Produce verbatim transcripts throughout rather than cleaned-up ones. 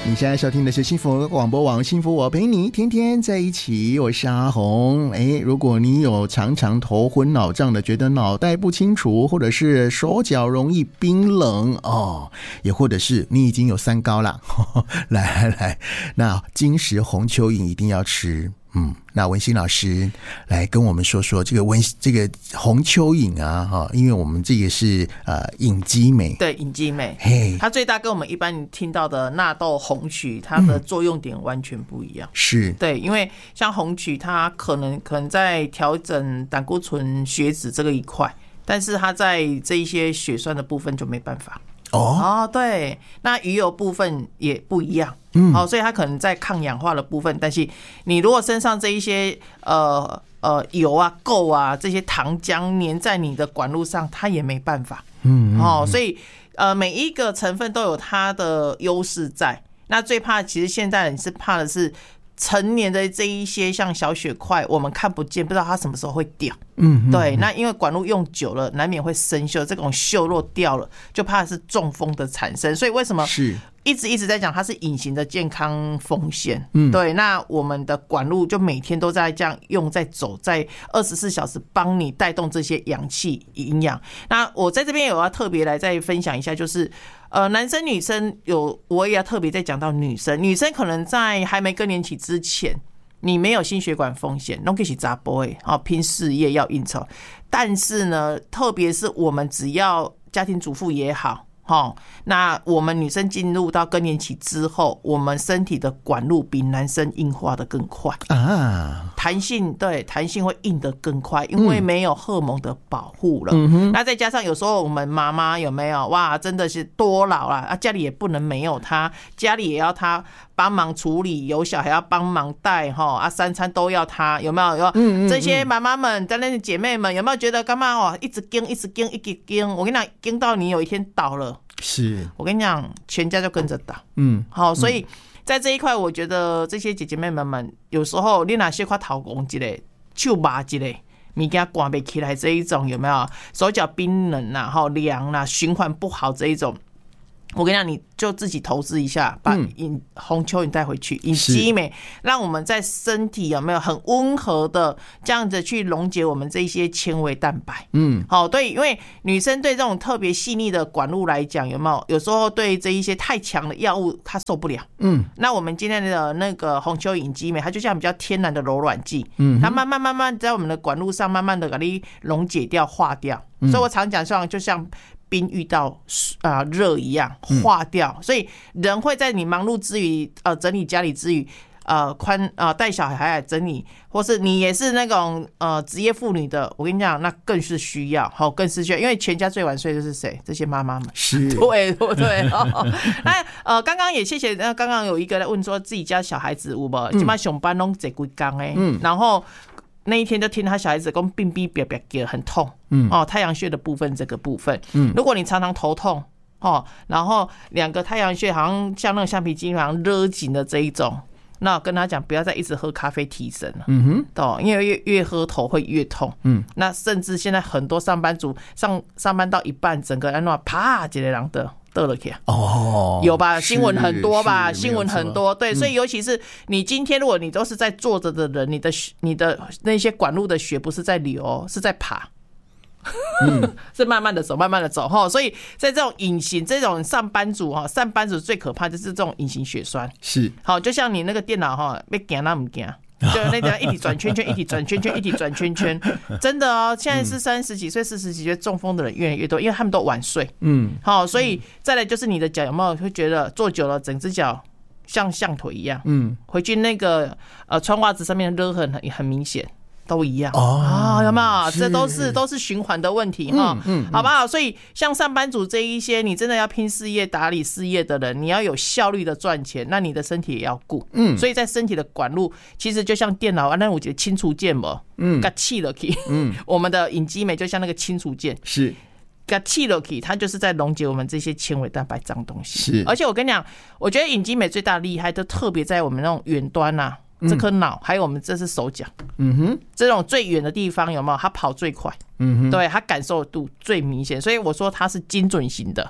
你现在收听的是幸福广播网，幸福我陪你天天在一起，我是阿红。诶，如果你有常常头昏脑胀的，觉得脑袋不清楚，或者是手脚容易冰冷哦，也或者是你已经有三高了，来来来，那金石红蚯蚓一定要吃。嗯，那文心老师来跟我们说说这个文这个红蚯蚓啊，哈，因为我们这个是呃隐基酶， 对，隐基酶，嘿，它最大跟我们一般听到的纳豆红曲，它的作用点完全不一样。嗯、 是， 对，因为像红曲，它可能可能在调整胆固醇、血脂这个一块，但是它在这一些血栓的部分就没办法。 哦, 哦，对，那鱼油部分也不一样，嗯，好、哦，所以它可能在抗氧化的部分，但是你如果身上这一些呃呃油啊、垢啊这些糖浆粘在你的管路上，它也没办法，嗯，哦，所以呃每一个成分都有它的优势在。那最怕其实现在人是怕的是成年的这一些像小血块，我们看不见，不知道它什么时候会掉。嗯，对，那因为管路用久了，难免会生锈，这种锈若掉了，就怕是中风的产生。所以为什么是一直一直在讲它是隐形的健康风险？嗯，对，那我们的管路就每天都在这样用，在走，在二十四小时帮你带动这些氧气营养。那我在这边有要特别来再分享一下，就是呃，男生女生有，我也要特别再讲到女生，女生可能在还没更年期之前，你没有心血管风险，都可以查甫的，好拼事业要应酬。但是呢，特别是我们只要家庭主妇也好，齁，那我们女生进入到更年期之后，我们身体的管路比男生硬化的更快啊，弹性对弹性会硬得更快，因为没有荷尔蒙的保护了。嗯、那再加上有时候我们妈妈有没有哇，真的是多劳啦啊，家里也不能没有她，家里也要她帮忙处理，有小孩要帮忙带哈啊，三餐都要她，有没有？有这些妈妈们、在那些姐妹们有没有觉得干嘛哦？一直跟一直跟一直跟，我跟你讲，跟到你有一天倒了。 是我跟你讲，全家就跟着打，嗯，好，所以在这一块，我觉得这些姐姐妹妹们，有时候你哪些块头公之类、手麻之类，物件挂不起来这一种，有没有？手脚冰冷呐、好凉啦，循环不好这一种，我跟你讲，你就自己投资一下，把隐红蚯蚓带回去，隐基酶，让我们在身体有没有很温和的这样子去溶解我们这些纤维蛋白。嗯，好，对，因为女生对这种特别细腻的管路来讲，有没有？有时候对这一些太强的药物，她受不了。嗯，那我们今天的那个红蚯蚓基酶，它就像比较天然的柔软剂，嗯，它慢慢慢慢在我们的管路上，慢慢的给你溶解掉、化掉。所以我常讲，像就像冰遇到啊热一样化掉，所以人会在你忙碌之余，呃，整理家里之余，呃，宽呃带小孩来整理，或是你也是那种呃职业妇女的，我跟你讲，那更是需要，好，更是需要，因为全家最晚睡的是谁？这些妈妈们， 是， 对对对。哦、那呃，刚刚也谢谢，那刚刚有一个在问说自己家小孩子有无，今麦上班拢坐几工诶，嗯，然后。那一天就听他小孩子讲冰冰瘪瘪嘅很痛，嗯哦，太阳穴的部分这个部分，嗯，如果你常常头痛哦，然后两个太阳穴好像像那个橡皮筋好像勒紧的这一种，那我跟他讲不要再一直喝咖啡提神了，嗯哼，懂？因为越越喝头会越痛，嗯，那甚至现在很多上班族上上班到一半，整个人啪一个人的。得了起来哦，有吧？新闻很多吧？新闻很多，对，所以尤其是你今天，如果你都是在坐着的人，你的你的那些管路的血不是在流，是在爬，嗯、是慢慢的走，慢慢的走哈。所以在这种隐形这种上班族哈，上班族最可怕就是这种隐形血栓， 是好，就像你那个电脑哈，被行那么行。就那个一体转圈圈，一体转圈圈，一体转圈圈，真的哦！现在是三十几岁、四十几岁中风的人越来越多，因为他们都晚睡。嗯，好，所以再来就是你的脚有没有会觉得坐久了，整只脚像象腿一样？嗯，回去那个呃穿袜子上面的勒痕很很明显。都一样哦，有没有？这都是都是循环的问题哈，嗯，好不好？所以像上班族这一些，你真的要拼事业、打理事业的人，你要有效率的赚钱，那你的身体也要顾，嗯，所以在身体的管路，其实就像电脑啊，那我觉得清除键嘛，嗯，给气了去，嗯，我们的隐基酶就像那个清除键，是。给气了去，它就是在溶解我们这些纤维蛋白脏东西。是，而且我跟你讲，我觉得隐基酶最大的厉害，都特别在我们那种远端啊。这颗脑，还有我们这是手脚，嗯哼，这种最远的地方有没有？它跑最快，嗯哼，对，它感受度最明显，所以我说它是精准型的，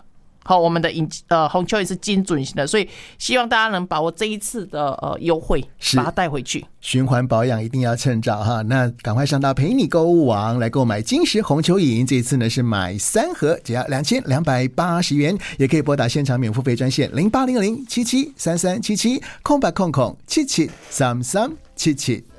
好，我们的饮呃红蚯蚓是精准型的，所以希望大家能把握这一次的呃优惠，把它带回去。 循环保养一定要趁早哈，那赶快上到陪你购物网来购买金石红蚯蚓，这次呢是买三盒，只要两千两百八十元，也可以拨打现场免付费专线零八零零七七三三七七空白空空七七三三七七。